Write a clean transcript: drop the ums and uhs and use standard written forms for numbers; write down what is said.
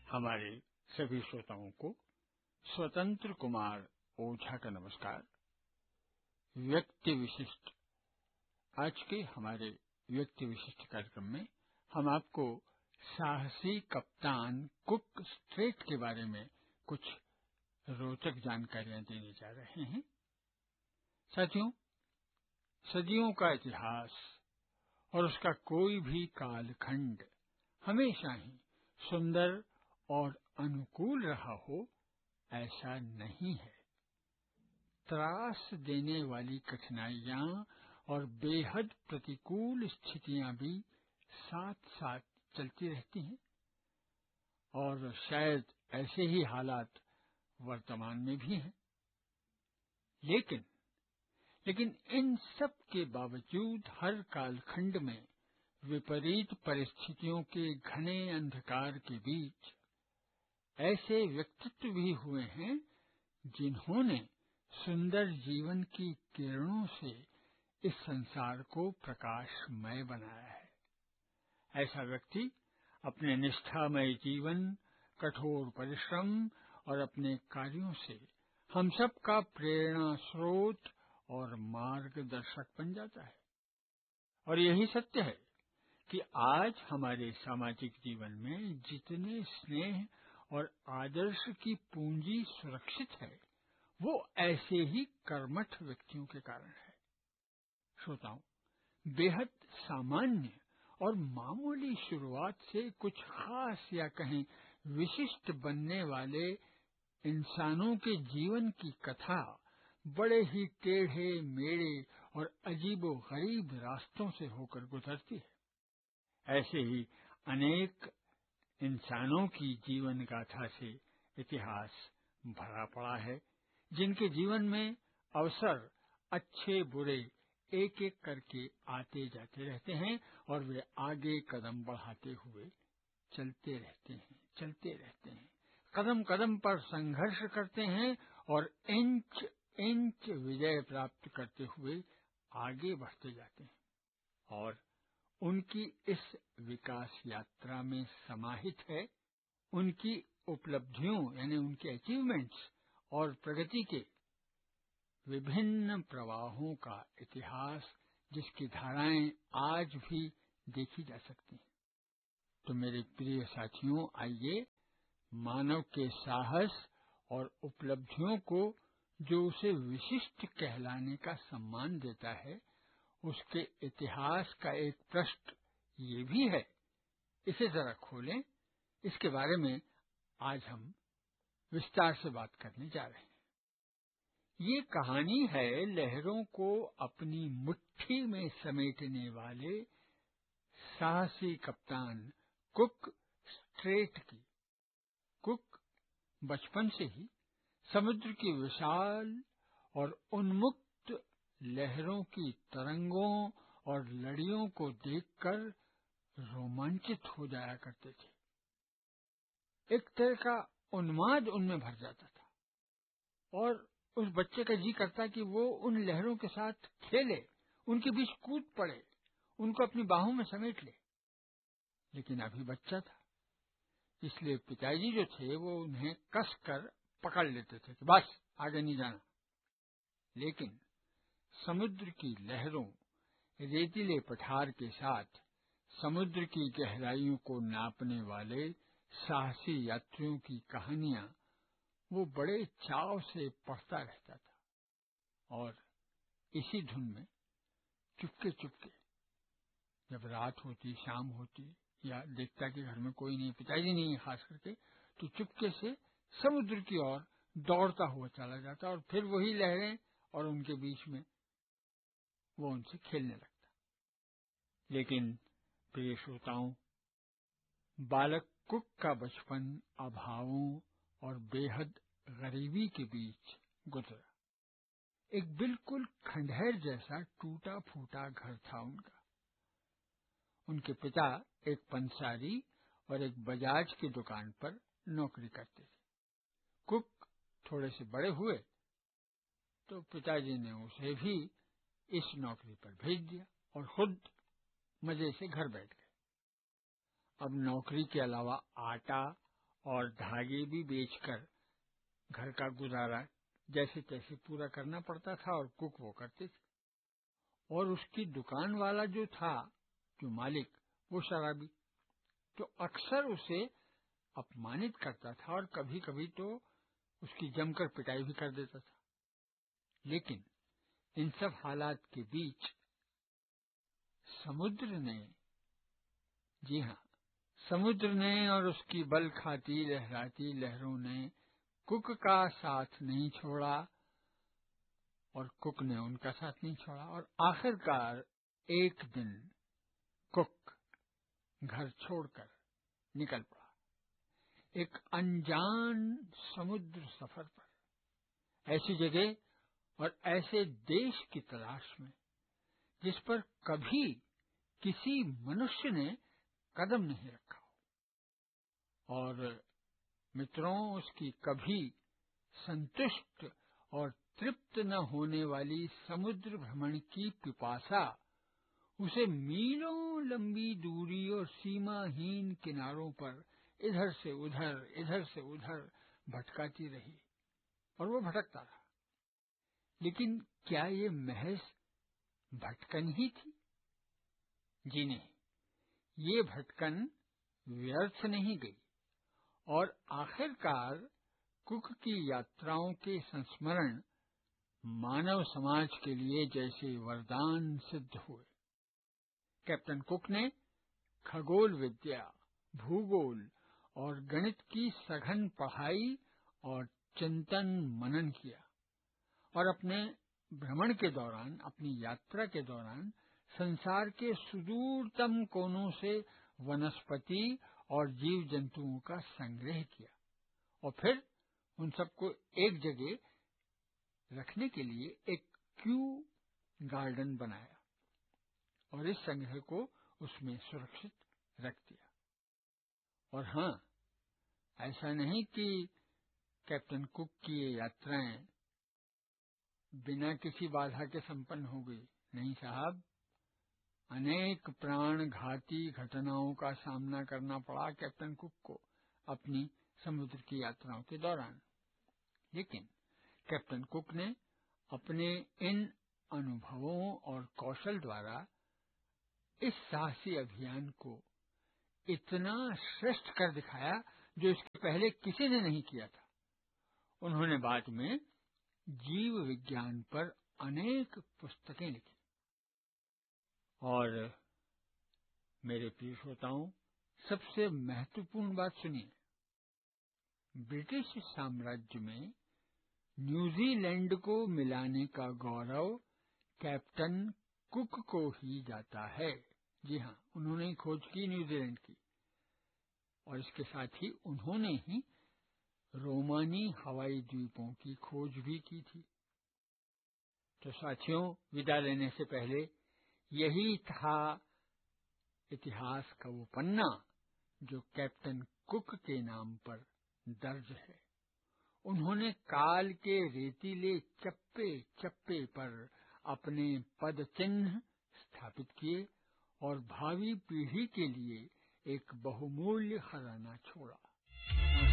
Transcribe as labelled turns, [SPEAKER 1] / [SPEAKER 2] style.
[SPEAKER 1] हमारे सभी श्रोताओं को स्वतंत्र कुमार ओझा का नमस्कार। व्यक्ति विशिष्ट, आज के हमारे व्यक्ति विशिष्ट कार्यक्रम में हम आपको साहसी कप्तान कुक स्ट्रेट के बारे में कुछ रोचक जानकारियां देने जा रहे हैं। साथियों, सदियों का इतिहास और उसका कोई भी कालखंड हमेशा ही सुंदर और अनुकूल रहा हो, ऐसा नहीं है। त्रास देने वाली कठिनाइयां और बेहद प्रतिकूल स्थितियां भी साथ साथ चलती रहती हैं और शायद ऐसे ही हालात वर्तमान में भी हैं। लेकिन इन सब के बावजूद हर कालखंड में विपरीत परिस्थितियों के घने अंधकार के बीच ऐसे व्यक्तित्व भी हुए हैं जिन्होंने सुंदर जीवन की किरणों से इस संसार को प्रकाशमय बनाया है। ऐसा व्यक्ति अपने निष्ठामय जीवन, कठोर परिश्रम और अपने कार्यों से हम सब का प्रेरणा स्रोत और मार्गदर्शक बन जाता है। और यही सत्य है कि आज हमारे सामाजिक जीवन में जितने स्नेह और आदर्श की पूंजी सुरक्षित है, वो ऐसे ही कर्मठ व्यक्तियों के कारण है। श्रोताओं, बेहद सामान्य और मामूली शुरुआत से कुछ खास या कहें विशिष्ट बनने वाले इंसानों के जीवन की कथा बड़े ही टेढ़े मेढ़े और अजीबोगरीब रास्तों से होकर गुजरती है। ऐसे ही अनेक इंसानों की जीवन गाथा से इतिहास भरा पड़ा है, जिनके जीवन में अवसर अच्छे बुरे एक एक करके आते जाते रहते हैं और वे आगे कदम बढ़ाते हुए चलते रहते हैं, कदम कदम पर संघर्ष करते हैं और इंच इंच विजय प्राप्त करते हुए आगे बढ़ते जाते हैं। और उनकी इस विकास यात्रा में समाहित है उनकी उपलब्धियों यानी उनके अचीवमेंट्स और प्रगति के विभिन्न प्रवाहों का इतिहास, जिसकी धाराएं आज भी देखी जा सकती हैं। तो मेरे प्रिय साथियों, आइए मानव के साहस और उपलब्धियों को, जो उसे विशिष्ट कहलाने का सम्मान देता है, उसके इतिहास का एक पृष्ठ ये भी है, इसे जरा खोलें। इसके बारे में आज हम विस्तार से बात करने जा रहे हैं। ये कहानी है लहरों को अपनी मुट्ठी में समेटने वाले साहसी कप्तान कुक स्ट्रेट की। कुक बचपन से ही समुद्र की विशाल और उन्मुक्त लहरों की तरंगों और लड़ियों को देखकर रोमांचित हो जाया करते थे। एक तरह का उन्माद उनमें भर जाता था और उस बच्चे का जी करता कि वो उन लहरों के साथ खेले, उनके बीच कूद पड़े, उनको अपनी बाहों में समेट ले। लेकिन अभी बच्चा था, इसलिए पिताजी जो थे वो उन्हें कसकर पकड़ लेते थे कि बस आगे नहीं जाना। लेकिन समुद्र की लहरों, रेतीले पठार के साथ समुद्र की गहराइयों को नापने वाले साहसी यात्रियों की कहानियां वो बड़े चाव से पढ़ता रहता था। और इसी धुन में चुपके चुपके जब रात होती, शाम होती, या देखता कि घर में कोई नहीं, पिताजी नहीं है खास करके, तो चुपके से समुद्र की ओर दौड़ता हुआ चला जाता और फिर वही लहरें और उनके बीच में वो उनसे खेलने लगता। लेकिन प्रिय श्रोताओं, बालक कुक का बचपन अभावों और बेहद गरीबी के बीच गुजरा। एक बिल्कुल खंडहर जैसा टूटा फूटा घर था उनका। उनके पिता एक पंसारी और एक बजाज की दुकान पर नौकरी करते थे। कुक थोड़े से बड़े हुए तो पिताजी ने उसे भी इस नौकरी पर भेज दिया और खुद मजे से घर बैठ गए। अब नौकरी के अलावा आटा और धागे भी बेचकर घर का गुजारा जैसे तैसे पूरा करना पड़ता था और कुक वो करते थे। और उसकी दुकान वाला जो था, जो मालिक, वो शराबी, तो अक्सर उसे अपमानित करता था और कभी कभी तो उसकी जमकर पिटाई भी कर देता था। लेकिन इन सब हालात के बीच समुद्र ने, जी हाँ, समुद्र ने और उसकी बल खाती लहराती लहरों ने कुक का साथ नहीं छोड़ा और कुक ने उनका साथ नहीं छोड़ा। और आखिरकार एक दिन कुक घर छोड़कर निकल पड़ा एक अनजान समुद्र सफर पर, ऐसी जगह और ऐसे देश की तलाश में जिस पर कभी किसी मनुष्य ने कदम नहीं रखा हो। और मित्रों, उसकी कभी संतुष्ट और तृप्त न होने वाली समुद्र भ्रमण की पिपासा उसे मीलों लंबी दूरी और सीमाहीन किनारों पर इधर से उधर भटकाती रही और वो भटकता रहा। लेकिन क्या ये महज भटकन ही थी? जी नहीं, ये भटकन व्यर्थ नहीं गई और आखिरकार कुक की यात्राओं के संस्मरण मानव समाज के लिए जैसे वरदान सिद्ध हुए। कैप्टन कुक ने खगोल विद्या, भूगोल और गणित की सघन पढ़ाई और चिंतन मनन किया और अपने भ्रमण के दौरान, अपनी यात्रा के दौरान संसार के सुदूरतम कोनों से वनस्पति और जीव जंतुओं का संग्रह किया और फिर उन सबको एक जगह रखने के लिए एक क्यू गार्डन बनाया और इस संग्रह को उसमें सुरक्षित रख दिया। और हाँ, ऐसा नहीं कि कैप्टन कुक की ये यात्राएं बिना किसी बाधा के संपन्न हो गई। नहीं साहब, अनेक प्राणघाती घटनाओं का सामना करना पड़ा कैप्टन कुक को अपनी समुद्र की यात्राओं के दौरान। लेकिन कैप्टन कुक ने अपने इन अनुभवों और कौशल द्वारा इस साहसी अभियान को इतना श्रेष्ठ कर दिखाया जो इसके पहले किसी ने नहीं किया था। उन्होंने बाद में जीव विज्ञान पर अनेक पुस्तकें लिखी। और मेरे प्रिय श्रोताओं, सबसे महत्वपूर्ण बात सुनिए, ब्रिटिश साम्राज्य में न्यूजीलैंड को मिलाने का गौरव कैप्टन कुक को ही जाता है। जी हाँ, उन्होंने खोज की न्यूजीलैंड की और इसके साथ ही उन्होंने ही रोमानी हवाई द्वीपों की खोज भी की थी। तो साथियों, विदा लेने से पहले यही था इतिहास का वो पन्ना जो कैप्टन कुक के नाम पर दर्ज है। उन्होंने काल के रेतीले चप्पे चप्पे पर अपने पद चिन्ह स्थापित किए और भावी पीढ़ी के लिए एक बहुमूल्य खजाना छोड़ा।